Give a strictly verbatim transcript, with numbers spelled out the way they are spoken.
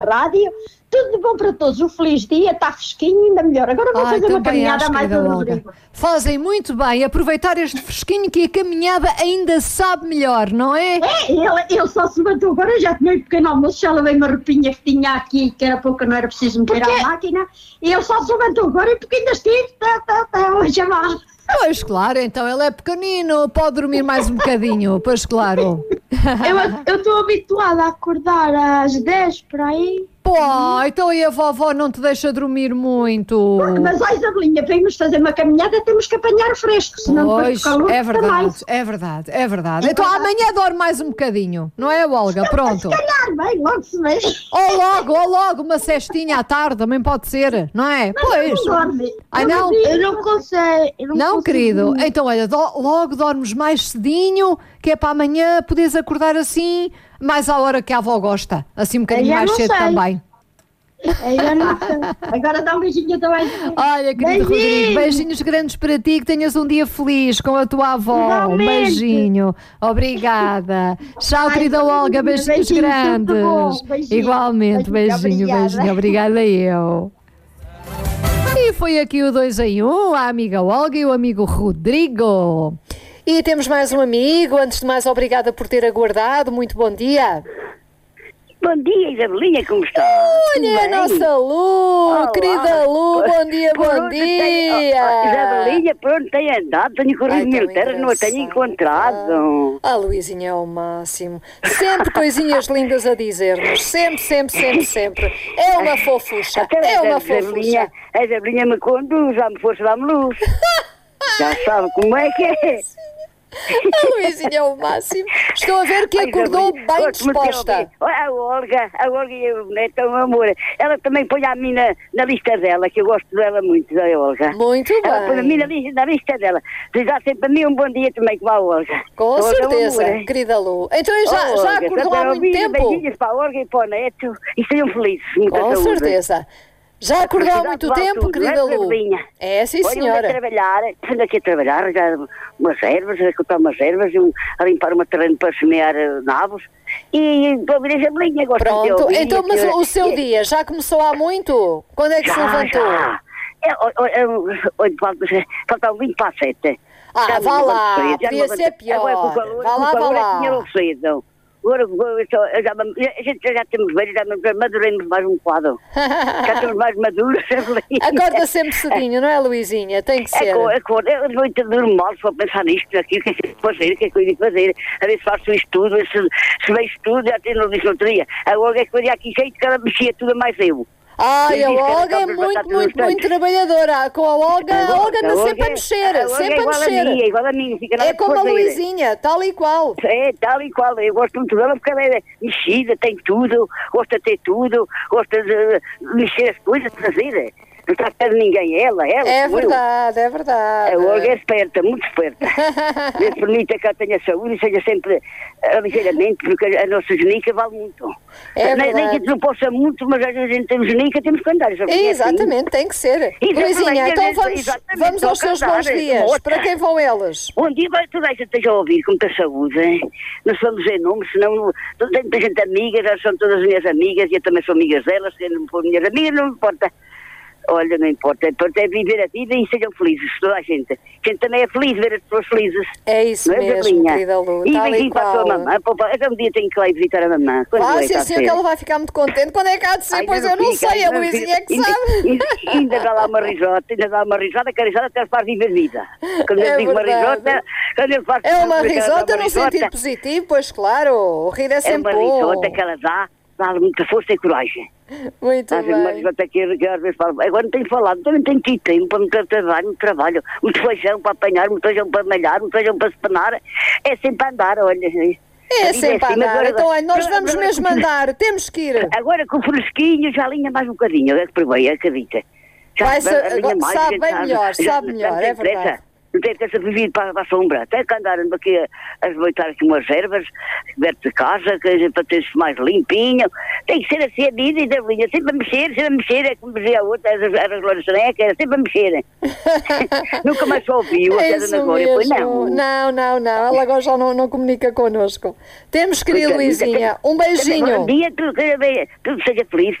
rádio. Tudo de bom para todos. Um feliz dia, está fresquinho, ainda melhor. Agora vou Ai, fazer uma também caminhada acho, mais querida ao Olga. Rodrigo. Fazem muito bem aproveitar este fresquinho que a caminhada ainda sabe melhor, não é? É, ele, ele só se levantou agora, já tomei um pequeno almoço, já lavei uma roupinha que tinha aqui, que era pouco, não era preciso meter à máquina, e ele só se levantou agora e porque ainda estive, tá, tá, tá, hoje mal. Pois claro, então ele é pequenino, pode dormir mais um bocadinho, pois claro. Eu estou habituada a acordar às dez por aí. Pô, então e a vovó não te deixa dormir muito? Mas, ó Isabelinha, vamos fazer uma caminhada, temos que apanhar fresco, senão depois Pois, o calor é fica verdade, mais. é verdade, é verdade. Então amanhã dorme mais um bocadinho, não é, Olga? Pronto. Se calhar, bem, logo se vê. Ou logo, ou logo, uma cestinha à tarde, também pode ser, não é? Pois. Não dorme. Ai não, Eu não consigo. Eu não, não consigo querido. dormir. Então olha, do- logo dormes mais cedinho, que é para amanhã poderes acordar assim, mais à hora que a avó gosta. Assim um bocadinho Eu já mais não cedo sei. também. Eu já não sei. Agora dá um beijinho também. Olha, querido Beijinho. Rodrigo, beijinhos grandes para ti, que tenhas um dia feliz com a tua avó. Um Igualmente. beijinho. Obrigada. Tchau, Ai, querida Olga, beijinhos beijinho, grandes. tudo bom. Beijinho. Igualmente, beijinho, Beijinho, beijinho. obrigada. Obrigada eu. E foi aqui o dois em um, a amiga Olga e o amigo Rodrigo. E temos mais um amigo. Antes de mais, obrigada por ter aguardado. Muito bom dia. Bom dia, Isabelinha, como está? Tudo Olha a bem? nossa Lu, Olá. querida Lu, bom dia, Por bom onde tem- oh, oh, dia. Isabelinha, por onde tem andado? Tenho Ai, corrido mil tão terras, não a tenho engraçado. encontrado. A Luizinha é o máximo. Sempre coisinhas lindas a dizer-nos. Sempre, sempre, sempre, sempre. É uma fofucha. Até É uma a Isabelinha, fofucha. a Isabelinha me conduz, já me fosse dar-me luz. Já sabe como é que é. A Luizinha é o máximo. Estou a ver que Ai, acordou Isabelinha, bem gosto muito de disposta. ouvir. Olha, a Olga, a Olga e o neto, é um amor. Ela também põe a mim na, na lista dela, que eu gosto dela muito, a Olga. Muito Ela põe a mim na bem. lista, na lista dela. Desejar sempre a mim um bom dia também com a Olga. Com Olga é um certeza, amor, hein? querida Lu. Então e já, Oh, já Olga, acordou portanto, há era muito ouvir tempo? Beijinhos para a Olga e para o neto e sejam felizes. Muita Com saúde. certeza. Já acordou há Felicidade muito vale tempo, tudo, querida não é, Lu? Isabelinha? É, sim, Olha, ando a senhora. trabalhar, ando aqui a trabalhar, arranjar umas ervas, a cortar umas ervas, e um, a limpar uma terreno para semear uh, nabos. E para ouvir a Isabelinha, gosto de Pronto, ouvir. então, mas e- o seu e- dia já começou há muito? Quando é que se Já, levantou? já. É, ó, ó, é, olha, falta, falta um vinte para as sete. Ah, Já me vá levanto lá, cedo, já me podia levanto- ser pior. Agora com o calor, Vá com lá, o vá calor é lá. que tinha logo cedo. Agora, agora, só- já, vamos- a gente já temos velhos, já nos- maduremos mais um bocado. Já estamos mais maduros. Acorda sempre cedinho, não é, Luizinha? Tem que ser. É cor, é cor. Eu vou dormir mal só pensar nisto, aqui, o que é que eu vou fazer, o que é que eu ia fazer, a ver se faço isto tudo, a ver se, se vejo tudo, já tenho disse no outro dia. Agora é que eu ia aqui jeito que ela mexia tudo a mais eu. Ai, a Eu disse que era Olga é capaz de muito, levantar muito, tudo muito trabalhadora. Com a Olga, a Olga anda sempre a mexer, a Olga sempre é a igual a mim, é mexer. igual a mim, não fica nada É como a por fazer. Luizinha, tal e qual. É, tal e qual. Eu gosto muito dela porque ela é mexida, tem tudo, gosta de ter tudo, gosta de mexer as coisas, de fazer. Não está perto de ninguém, ela, ela. É como eu. verdade, é verdade. A Olga é esperta, muito esperta. Deus permita que ela tenha saúde e seja sempre uh, ligeiramente, porque a nossa genica vale muito. É nem, nem que a verdade. gente não possa muito, mas às vezes a gente tem genica, temos que andar. já é Exatamente, tem que ser. Exatamente, Luizinha, então vamos, exatamente, vamos aos só seus casar, bons é, dias. outra. Para quem vão eles? Bom dia, vai toda a gente esteja a ouvir com muita saúde, hein? Não se vamos dizer nomes, senão não- tem muita gente amiga, elas são todas minhas amigas e eu também sou amigas delas, se não for minhas amigas, não importa. Olha, não importa, importa é viver a vida e sejam felizes, toda a gente. A gente também é feliz ver as pessoas felizes. É isso Não é, mesmo, Isabelinha? querida Lu. E Tal e beijinho para a tua qual. mamã. Pô, pá, até um dia tenho que ir lá ir visitar a mamã. Quando Ah, é que sim, há de senhor, que ser? ela vai ficar muito contente. Quando é que há de ser? Ai, Pois ainda eu não fica, sei, a ainda Luizinha é que fica. sabe. Ainda, ainda, ainda dá lá uma risota, ainda dá uma risota, que a risota até faz viver vida. Quando É eu digo uma verdade. risota, quando eu faço... É uma quando ela dá risota uma no sentido risota, positivo, pois claro. O rir é é sempre uma bom. risota que ela dá, dá muita força e coragem. Muito Às vezes uma bem. risota que, que às vezes falo, agora não tenho falado, também tenho tido tempo para muito trabalho, muito trabalho, muito feijão para apanhar, muito feijão para malhar, muito feijão para se panar, é sempre andar, olha. É A vida sempre a assim, mas andar. agora- Então, olha, nós agora- vamos agora- mesmo andar. Temos que ir. Agora com o fresquinho já alinha mais um bocadinho, é que provei, acredita. Já Vai ser- alinha agora mais, sabe gente bem melhor, sabe melhor, não é tem pressa. verdade. Não tem que ser vivido para, para a sombra. Tem que andar aqui a, a esboitar aqui umas ervas, perto de casa, que, para ter mais limpinho. Tem que ser assim a vida e da linha, sempre a mexer, sempre a mexer, é como dizia a outra, as, as glórias que era sempre a mexer. Nunca mais só ouviu a É Dona isso Glória, pois mesmo. não. Não, não, não. Ela agora já não, não comunica connosco. Temos, querida Pois é, Luizinha. Um beijinho. Bom dia, tudo, tudo seja feliz.